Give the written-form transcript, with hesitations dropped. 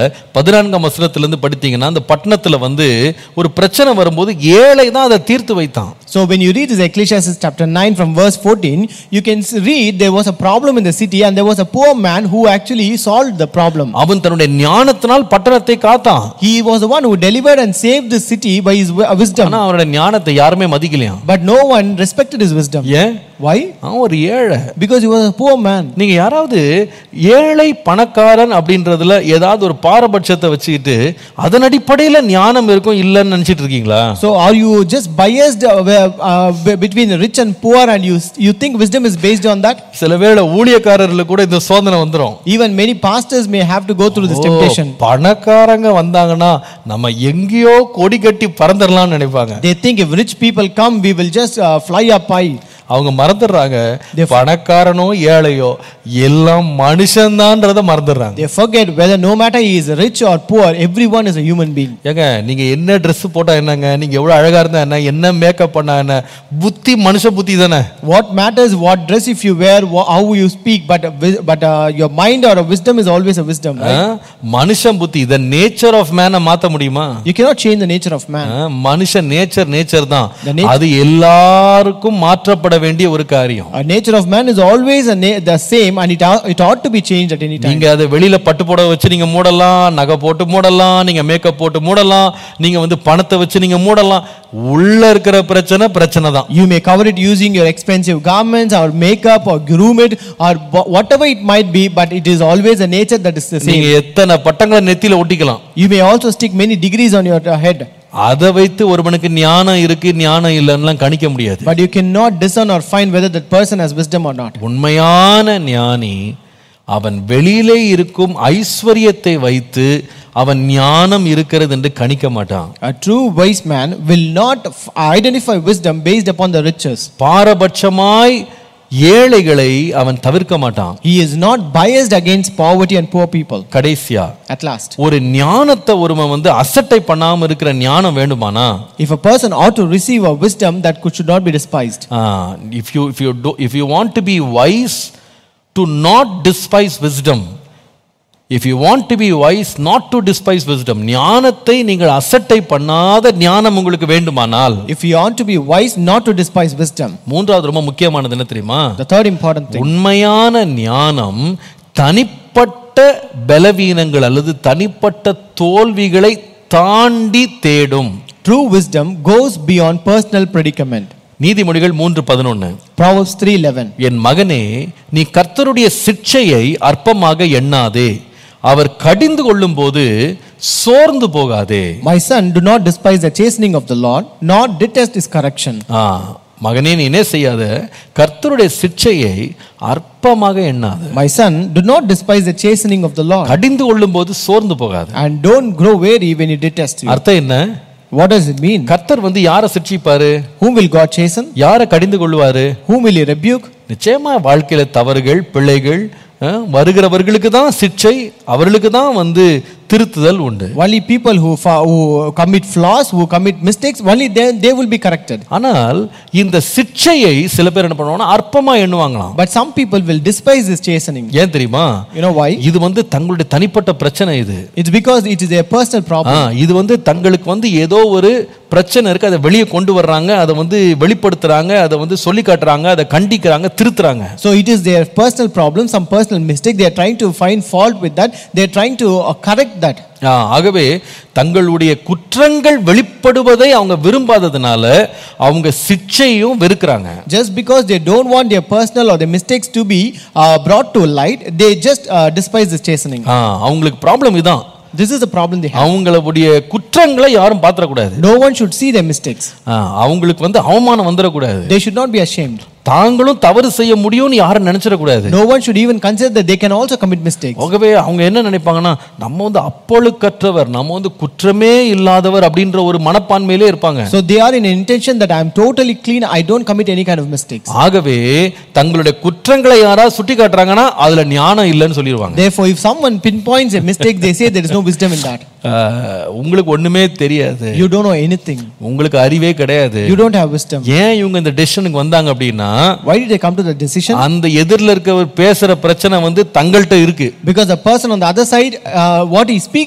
14ஆம் வசனத்திலிருந்து படித்தீங்கன்னா அந்த பட்டணத்துல வந்து ஒரு பிரச்சனை வரும்போது ஏழை தான் அதை தீர்த்து வைத்தான். So when you read this Ecclesiastes chapter 9 from verse 14, you can read there was a problem in the city and there was a poor man who actually solved the problem. அவன் தன்னுடைய ஞானத்தினால் பட்டணத்தை காத்தான். He was the one who delivered and saved the city by his wisdom. ஆனா அவனுடைய ஞானத்தை யாருமே மதிக்கலையாம். But no one respected his wisdom. ஏன்? Why? அவன் ஒரு ஏழை. Because he was a poor man. நீங்க யாராவது ஏழை பணக்காரன் அப்படின்றதுல ஏதாவது ஒரு பாரபட்சத்தை வச்சுக்கிட்டு அதன் அடிப்படையில ஞானம் இருக்கும் இல்லன்னு நினைச்சிட்டு இருக்கீங்களா? So are you just biased between rich and poor and you think wisdom is based on that? சில வேளை ஊழியக்காரர்களுக்கு கூட இந்த சோதனை வந்துரும். Even many pastors may have to go through this temptation. பணக்காரங்க வந்தாங்கன்னா நம்ம எங்கேயோ கொடி கட்டி பறந்துடலாம்னு நினைப்பாங்க. They think if rich people come we will just fly up high. அவங்க மறந்துடுறாங்க பணக்காரனோ ஏழையோ எல்லாம் மனுஷன்தான்றத மறந்துடுறாங்க. They forget whether no matter he is rich or poor, everyone is a human being. ஏங்க நீங்க என்ன Dress போட்டா என்னங்க, நீங்க எவ்வளவு அழகா இருந்தா என்ன மேக்கப் பண்ணா என்ன, புத்தி மனுஷ புத்தி தானே. What matters what dress if you wear, how you speak, but your mind or wisdom is always a wisdom, right? மனுஷன் புத்தி, the nature of man மாத்த முடியுமா? You cannot change the nature of man. மனுஷன் nature தான், அது எல்லாருக்கும் மாற்றப்பட வேண்டிய ஒரு காரியம். A nature of man is always the same and it ought to be changed at any time. நீங்க அதை வெளியில பட்டு போட வச்சு நீங்க மூடலாம், நகை போட்டு மூடலாம், நீங்க மேக்கப் போட்டு மூடலாம், நீங்க வந்து பணத்தை வச்சு நீங்க மூடலாம். உள்ள இருக்கிற பிரச்சனை தான். You may cover it using your expensive garments or makeup or groom it or whatever it might be, but it is always a nature that is the same. நீங்க எத்தனை பட்டங்களை நெத்தியில ஒட்டிக்கலாம். You may also stick many degrees on your head. அதை வைத்து ஒருவனுக்கு ஞானம் இருக்கு ஞானம் இல்லைன்னு கணிக்க முடியாது. But you cannot discern or find whether that person has wisdom or not. உண்மையான ஞானி அவன் வெளியிலே இருக்கும் ஐஸ்வரியத்தை வைத்து அவன் ஞானம் இருக்கிறது என்று கணிக்க மாட்டான். A true wise man will not identify wisdom based upon the riches. பாரபட்சமாய் ஏழைகளை அவன் தவிர்க்க மாட்டான். He is not biased against poverty and poor people. கடைசியா At last, ஒரு ஞானத்தை ஒருவன் வந்து அசட்டை பண்ணாம இருக்கிற ஞானம் வேண்டுமானா, if a person ought to receive a wisdom that should not be despised. If you want to be wise, to not despise wisdom. If you want to be wise, not to despise wisdom. ஞானத்தை நீங்கள் அசட்டை பண்ணாத ஞானம் உங்களுக்கு வேண்டுமானால், If you want to be wise, not to despise wisdom. மூன்றாவது ரொம்ப முக்கியமானது என்ன தெரியுமா? The third important thing. உண்மையான ஞானம் தனிப்பட்ட பலவீனங்கள் அல்லது தனிப்பட்ட தோல்விகளை தாண்டி தேடும். True wisdom goes beyond personal predicament. நீதிமொழிகள் 3:11. Proverbs 3:11. என் மகனே, நீ கர்த்தருடைய சிட்சையை அற்பமாக எண்ணாதே, அவர் கடிந்து கொள்ளும் போது சோர்ந்து போகாதே. My son, do not despise the chastening of the Lord, nor detest his correction. மகனே, நீ என்ன செய்யாத, கர்த்தருடைய சிட்சையை அற்பமாக எண்ணாத. My son, do not despise the chastening of the Lord. கடிந்து கொள்ளும் போது சோர்ந்து போகாத. And don't grow weary when he detests you. அர்த்தம் என்ன? What does it mean? கர்த்தர் வந்து யாரை சிட்சிப்பாரு? Whom will God chasten? யாரை கடிந்து கொள்வாரு? Whom will he rebuke? நிச்சயமா வாழ்க்கையில தவறுகள் பிழைகள் வருகிறவர்களுக்கு தான் சிட்சை, அவர்களுக்கு தான் வந்து திருத்துதல் உண்டு. Only people who commit flaws, who commit mistakes, only they will be corrected. ஆனால் இந்த சிட்சையை சில பேர் என்ன பண்ணுவாங்கன்னா அற்பமா எண்ணுவாங்களாம். But some people will despise this chastening. ஏன் தெரியுமா? You know why? இது வந்து தங்களுடைய தனிப்பட்ட பிரச்சனை. இது It's because it is a personal problem. இது வந்து தங்களுக்கு வந்து ஏதோ ஒரு பிரச்சனை இருக்கு, அதை வெளியே கொண்டு வர்றாங்க, அதை வந்து வெளிப்படுத்துறாங்க, அதை வந்து சொல்லி காட்டுறாங்க, அதை கண்டிக்கிறாங்க, திருத்துறாங்க. So it is their personal problem, some personal mistake. They are trying to find fault with that. They are trying to correct that. ஆகவே தங்களுடைய குற்றங்கள் வெளிப்படுவதை அவங்க விரும்பாததுனால அவங்க சிட்சையும் வெறுக்கிறாங்க. Just because they don't want their personal or their mistakes to be brought to light, they just despise this chastening. அவங்களுக்கு problem இதான். This is the problem they have. அவங்களுடைய குற்றங்களை யாரும் பாத்திர கூடாது. No one should see their mistakes. அவங்களுக்கு வந்து அவமானம் வந்துட கூடாது. They should not be ashamed. தாங்களும் தவறு செய்ய முடியும்னு யாரும் நினைச்சிட கூடாது. No one should even consider that they can also commit mistakes. ஆகவே அவங்க என்ன நினைப்பாங்கன்னா, நம்ம வந்து அப்பொழுக்கற்றவர், நம்ம வந்து குற்றமே இல்லாதவர் அப்படின்ற ஒரு மனப்பான்மையிலே இருப்பாங்க. So they are in an intention that I am totally clean, I don't commit any kind of mistakes. ஆகவே தங்களுடைய குற்றங்களை யாராவது சுட்டி காட்டுறாங்கன்னா அதுல ஞானம் இல்லைன்னு சொல்லிடுவாங்க. Therefore if someone pinpoints a mistake, they say there is no wisdom in that. உங்களுக்கு ஒண்ணுமே தெரியாது. You don't know anything. உங்களுக்கு அறிவே கிடையாது. You don't have wisdom. ஏன் இவங்க இந்த டெசிஷனுக்கு வந்தாங்க அப்படின்னா, why did they come to the decision? அந்த எதிரில இருக்கவர் பேசுற பிரச்சனை வந்து தங்கள்ட்ட இருக்கு. Because the person on the other side what he speaks